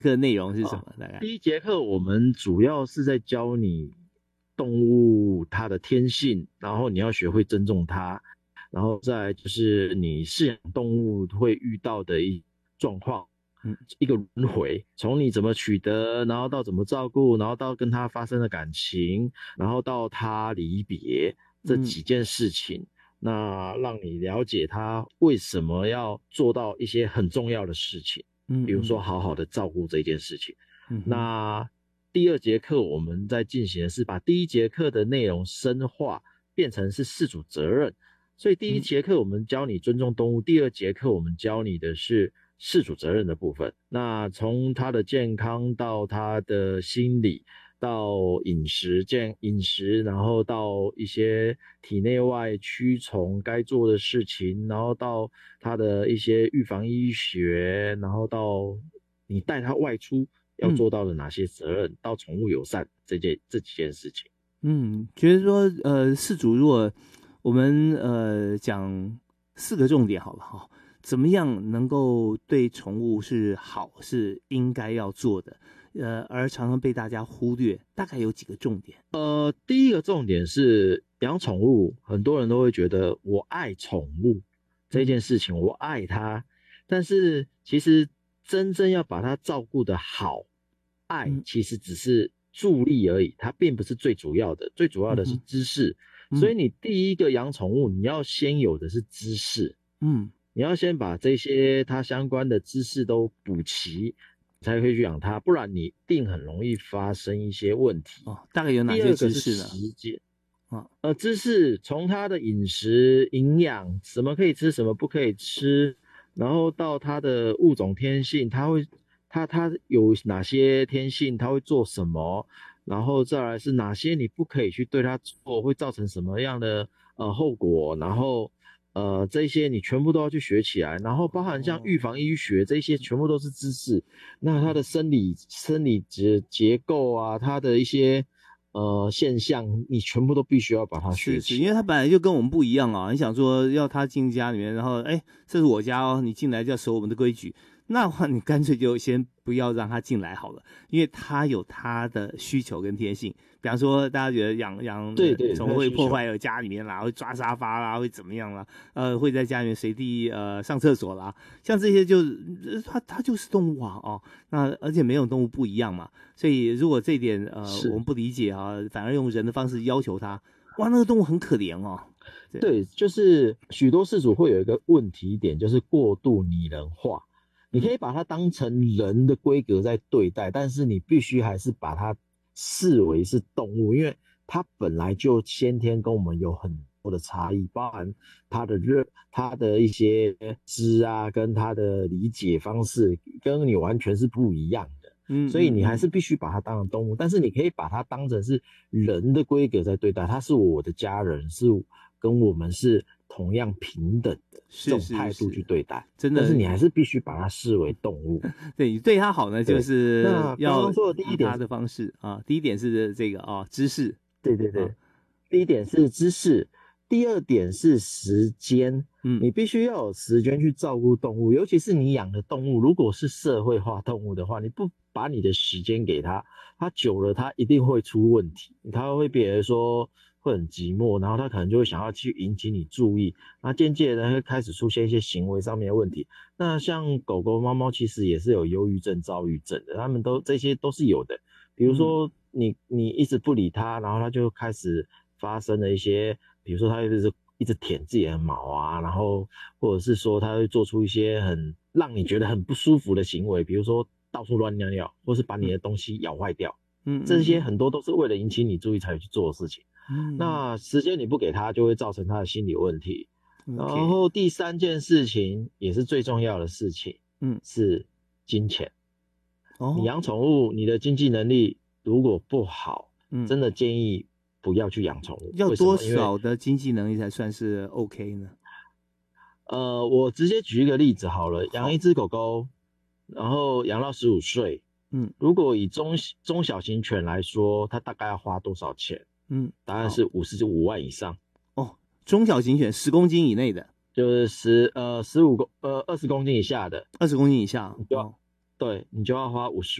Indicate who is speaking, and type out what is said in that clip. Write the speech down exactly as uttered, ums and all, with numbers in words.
Speaker 1: 课内容是什么？
Speaker 2: 哦、
Speaker 1: 大概
Speaker 2: 第一节课我们主要是在教你动物它的天性，然后你要学会尊重它，然后再来就是你饲养动物会遇到的一状况，
Speaker 1: 嗯，
Speaker 2: 一个轮回，从你怎么取得，然后到怎么照顾，然后到跟它发生的感情，然后到它离别这几件事情。嗯，那让你了解他为什么要做到一些很重要的事情，
Speaker 1: 嗯，
Speaker 2: 比如说好好的照顾这件事情。
Speaker 1: 嗯，
Speaker 2: 那第二节课我们在进行的是把第一节课的内容深化，变成是饲主责任。所以第一节课我们教你尊重动物，嗯、第二节课我们教你的是饲主责任的部分。那从他的健康到他的心理，到饮食健饮食，然后到一些体内外驱虫该做的事情，然后到他的一些预防医学，然后到你带他外出要做到的哪些责任，嗯、到宠物友善这件这几件事情。
Speaker 1: 嗯，觉得说呃，饲主如果我们呃讲四个重点好了哈，怎么样能够对宠物是好，是应该要做的？呃，而常常被大家忽略，大概有几个重点。
Speaker 2: 呃，第一个重点是养宠物，很多人都会觉得我爱宠物这件事情，我爱它，但是其实真正要把它照顾得好，爱其实只是助力而已，它并不是最主要的，最主要的是知识。嗯、所以你第一个养宠物，你要先有的是知识，嗯，你要先把这些它相关的知识都补齐。才可以去养它，不然你一定很容易发生一些问题。
Speaker 1: 哦，大概有哪些知识呢？
Speaker 2: 第二个是时间，啊，呃，知识从它的饮食、营养，什么可以吃，什么不可以吃，然后到它的物种天性，它会，它它有哪些天性，它会做什么，然后再来是哪些你不可以去对它做，会造成什么样的呃后果，然后。呃，这些你全部都要去学起来，然后包含像预防医学这些，全部都是知识。那它的生理、生理结结构啊，它的一些呃现象，你全部都必须要把它学起来。
Speaker 1: 是是，因为它本来就跟我们不一样啊。你想说要他进家里面，然后哎，这是我家哦，你进来就要守我们的规矩，那话你干脆就先不要让他进来好了，因为他有他的需求跟天性。比方说，大家觉得养养宠物会破坏了家里面啦，会抓沙发啦，会怎么样啦？呃，会在家里面随地呃上厕所啦，像这些就它它就是动物啊哦，那而且每种动物不一样嘛，所以如果这一点呃我们不理解啊，反而用人的方式要求它，哇，那个动物很可怜哦。
Speaker 2: 对，对，就是许多饲主会有一个问题点，就是过度拟人化。你可以把它当成人的规格在对待，但是你必须还是把它视为是动物，因为它本来就先天跟我们有很多的差异，包含它的热、它的一些知啊，跟它的理解方式跟你完全是不一样的。嗯，所以你还是必须把它当成动物，嗯嗯，但是你可以把它当成是人的规格在对待，它是我的家人，是跟我们是同样平等的这种态度去对待，
Speaker 1: 真的。
Speaker 2: 但是你还是必须把它视为动物。
Speaker 1: 对，对它好呢，就是要
Speaker 2: 刚刚说的第一点
Speaker 1: 它的方式啊。第一点是这个啊，知识。
Speaker 2: 对对对，啊、第一点是知识，第二点是时间。嗯，你必须要有时间去照顾动物，尤其是你养的动物，如果是社会化动物的话，你不把你的时间给它，它久了它一定会出问题，它会别人说会很寂寞，然后它可能就会想要去引起你注意，那渐渐的会开始出现一些行为上面的问题。那像狗狗、猫猫其实也是有忧郁症、躁郁症的，它们都这些都是有的。比如说你你一直不理它，然后它就开始发生了一些，比如说它就是一直舔自己的毛啊，然后或者是说它会做出一些很让你觉得很不舒服的行为，比如说到处乱尿尿，或是把你的东西咬坏掉。嗯，这些很多都是为了引起你注意才去做的事情。嗯，那时间你不给他，就会造成他的心理问题。Okay. 然后第三件事情也是最重要的事情，嗯，是金钱。哦，你养宠物，你的经济能力如果不好，嗯，真的建议不要去养宠物。
Speaker 1: 要多少的经济能力才算是 OK 呢？
Speaker 2: 呃，我直接举一个例子好了，养一只狗狗，然后养到十五岁。嗯，如果以中中小型犬来说，它大概要花多少钱？嗯，答案是五十五万以上。
Speaker 1: 哦，中小型犬十公斤以内的，
Speaker 2: 就是十呃十五公呃二十公斤以下的，
Speaker 1: 二十公斤以下，
Speaker 2: 就要、哦、 对，你就要花五十